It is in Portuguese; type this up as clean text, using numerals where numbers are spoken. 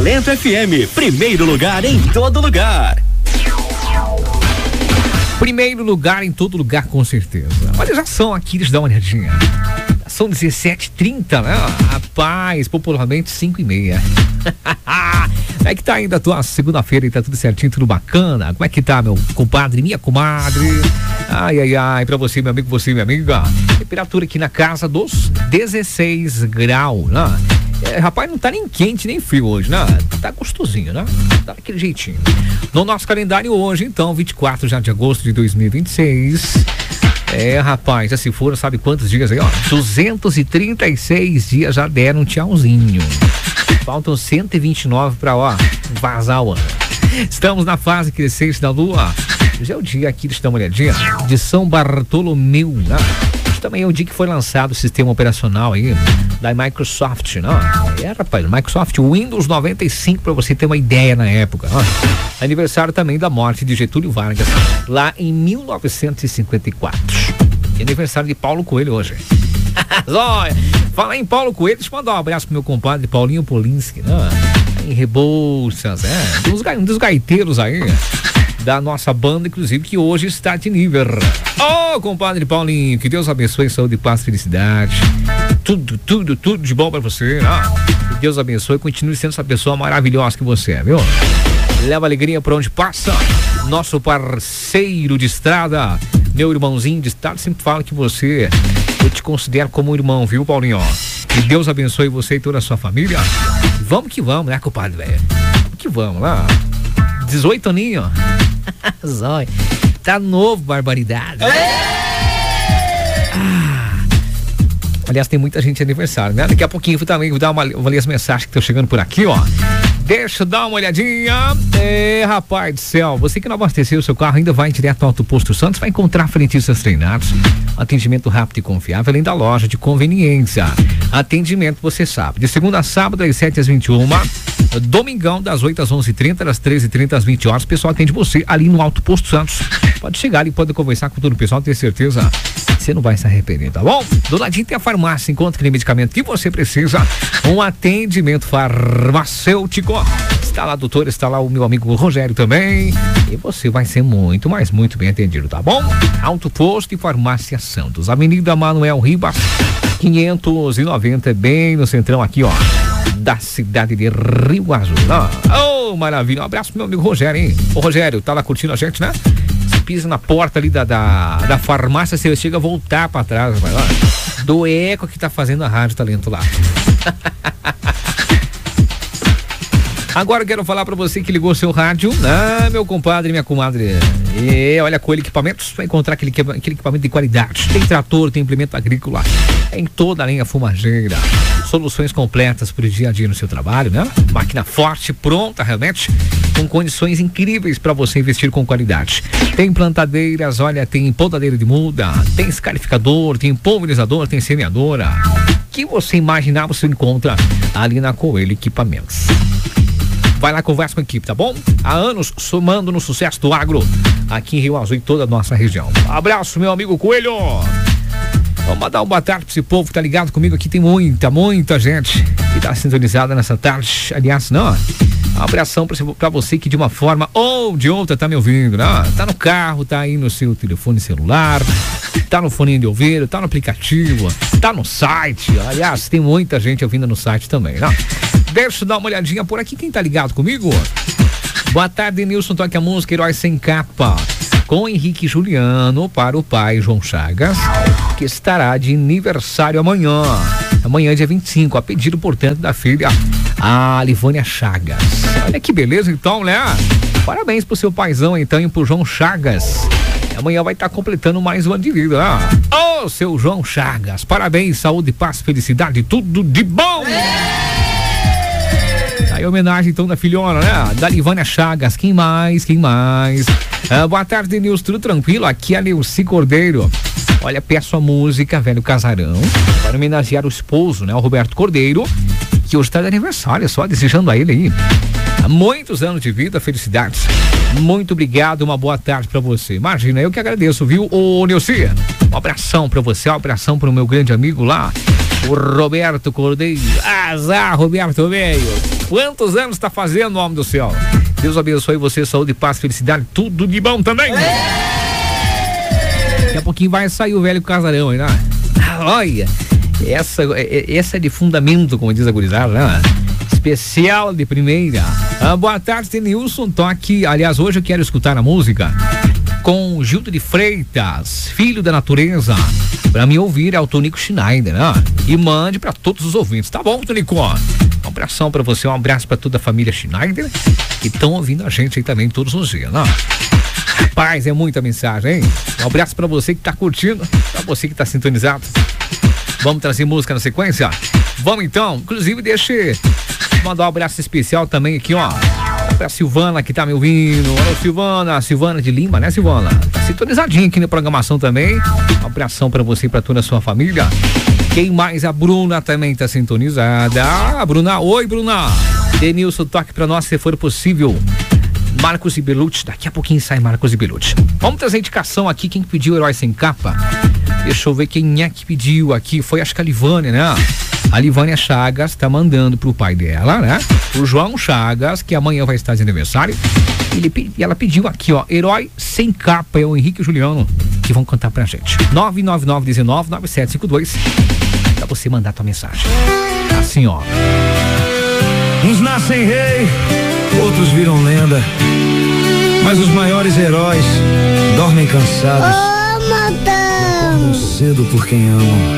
Talento FM, primeiro lugar em todo lugar. Primeiro lugar em todo lugar, com certeza. Olha, já são aqui, deixa eu dar uma olhadinha. São 17h30, né? Rapaz, popularmente 5h30. Como é que tá ainda a tua segunda-feira e tá tudo certinho, tudo bacana? Como é que tá, meu compadre, minha comadre? Ai, ai, ai, pra você, meu amigo, você, minha amiga. Temperatura aqui na casa dos 16 graus, né? Rapaz, não tá nem quente, nem frio hoje, né? Tá gostosinho, né? Tá daquele jeitinho. No nosso calendário hoje, então, 24 já de agosto de 2026. Rapaz, já se foram, sabe quantos dias aí, ó? 236 dias já deram um tchauzinho. Faltam 129 pra, ó, vazar o ano. Estamos na fase crescente da lua. Hoje é o dia aqui, deixa eu dar uma olhadinha, de São Bartolomeu, né? Também é o dia que foi lançado o sistema operacional aí da Microsoft, né? Rapaz, Microsoft Windows 95, pra você ter uma ideia na época, né? Aniversário também da morte de Getúlio Vargas, lá em 1954. E aniversário de Paulo Coelho hoje. Fala em Paulo Coelho, deixa eu mandar um abraço pro meu compadre Paulinho Polinski, né? Em Rebouças, um dos gaiteiros aí da nossa banda, inclusive, que hoje está de nível. Ô, compadre Paulinho, que Deus abençoe, saúde, paz, felicidade. Tudo de bom pra você, né? Que Deus abençoe, continue sendo essa pessoa maravilhosa que você é, viu? Leva alegria por onde passa. Nosso parceiro de estrada, meu irmãozinho de estrada, sempre fala que você, eu te considero como um irmão, viu, Paulinho? Que Deus abençoe você e toda a sua família. Vamos que vamos, né, compadre, velho? Vamos que vamos, lá. 18 aninhos. Zói. Tá novo, barbaridade. Aliás, tem muita gente de aniversário, né? Daqui a pouquinho eu também vou dar uma ler as mensagens que estão chegando por aqui, ó. Deixa eu dar uma olhadinha. Rapaz do céu, você que não abasteceu o seu carro ainda vai direto ao Auto Posto Santos, vai encontrar frentistas treinados, atendimento rápido e confiável, além da loja de conveniência. Atendimento, você sabe, de segunda a sábado, das 7 às 21, domingão, das 8 às 11h30, das 13h30 às 20 horas. O pessoal atende você ali no Auto Posto Santos. Pode chegar ali, pode conversar com todo o pessoal, ter certeza, você não vai se arrepender, tá bom? Do ladinho tem a farmácia, encontra aquele medicamento que você precisa, um atendimento farmacêutico. Está lá, doutor, está lá o meu amigo Rogério também, e você vai ser muito, mas muito bem atendido, tá bom? Auto Posto e Farmácia Santos, Avenida Manuel Ribas, 590, bem no centrão aqui, ó, da cidade de Rio Azul. Oh, maravilha, um abraço pro meu amigo Rogério, hein? Ô, Rogério, tá lá curtindo a gente, né? Você pisa na porta ali da farmácia, você chega a voltar pra trás, vai lá, do eco que tá fazendo a Rádio Talento lá. Agora eu quero falar pra você que ligou seu rádio, meu compadre, minha comadre. Olha, com equipamentos, vai encontrar aquele equipamento de qualidade. Tem trator, tem implemento agrícola, em toda a linha fumageira. Soluções completas para o dia a dia no seu trabalho, né? Máquina forte, pronta realmente, com condições incríveis para você investir com qualidade. Tem plantadeiras, olha, tem podadeira de muda, tem escarificador, tem pulverizador, tem semeadora. O que você imaginar, você encontra ali na Coelho Equipamentos. Vai lá, conversa com a equipe, tá bom? Há anos somando no sucesso do agro aqui em Rio Azul e toda a nossa região. Abraço, meu amigo Coelho. Vamos mandar um boa tarde pra esse povo que tá ligado comigo aqui. Tem muita gente que tá sintonizada nessa tarde. Aliás, não, um abração pra você que de uma forma ou de outra tá me ouvindo, né? Tá no carro, tá aí no seu telefone celular, tá no fone de ouvido, tá no aplicativo, tá no site. Aliás, tem muita gente ouvindo no site também, né? Deixa eu dar uma olhadinha por aqui, quem tá ligado comigo? Boa tarde, Nilson, toque a música Herói Sem Capa, com Henrique Juliano, para o pai João Chagas, que estará de aniversário amanhã, dia 25, a pedido, portanto, da filha, a Livânia Chagas. Olha que beleza, então, né? Parabéns pro seu paizão, então, e pro João Chagas. Amanhã vai estar completando mais um ano de vida, né? Ô, seu João Chagas, parabéns, saúde, paz, felicidade, tudo de bom! Aí homenagem então da filhona, né? Da Livânia Chagas. Quem mais? Boa tarde, Nilson, tudo tranquilo? Aqui é a Neuci Cordeiro. Olha, peço a música Velho Casarão para homenagear o esposo, né? O Roberto Cordeiro, que hoje está de aniversário, só desejando a ele aí muitos anos de vida, felicidades. Muito obrigado, uma boa tarde pra você. Imagina, eu que agradeço, viu, ô Neuci? Um abração pra você, um abração pro meu grande amigo lá, O Roberto Cordeiro. Azar, Roberto veio. Quantos anos tá fazendo, homem do céu? Deus abençoe você, saúde, paz, felicidade, tudo de bom também. Daqui a pouquinho vai sair o velho casarão aí, né? Olha, essa é de fundamento, como diz a gurizada, né? Especial de primeira. Boa tarde, Tenilson, tô aqui. Aliás, hoje eu quero escutar a música com Gildo de Freitas, Filho da Natureza. Pra me ouvir é o Tonico Schneider, né? E mande pra todos os ouvintes. Tá bom, Tonico? Um abração pra você, um abraço pra toda a família Schneider que estão ouvindo a gente aí também todos os dias, né? Paz, é muita mensagem, hein? Um abraço pra você que tá curtindo, pra você que tá sintonizado. Vamos trazer música na sequência? Vamos então, inclusive deixa eu mandar um abraço especial também aqui, ó, pra Silvana que tá me ouvindo. Alô, Silvana de Lima, né, Silvana? Tá sintonizadinha aqui na programação também. Um abração pra você e pra toda a sua família. Quem mais? A Bruna também tá sintonizada. Bruna, oi, Bruna. Denilson, toque pra nós se for possível. Marcos e Belucci, daqui a pouquinho sai Marcos e Belucci. Vamos trazer a indicação aqui, quem pediu Herói Sem Capa. Deixa eu ver quem é que pediu aqui, foi acho que a Livânia, né? A Livânia Chagas tá mandando pro pai dela, né? O João Chagas, que amanhã vai estar de aniversário. E ela pediu aqui, ó, Herói Sem Capa, é o Henrique e o Juliano, que vão cantar pra gente. 999199752, pra você mandar tua mensagem. Assim, ó. Uns nascem rei, outros viram lenda, mas os maiores heróis dormem cansados. Ô, madame! Acordam cedo por quem amam.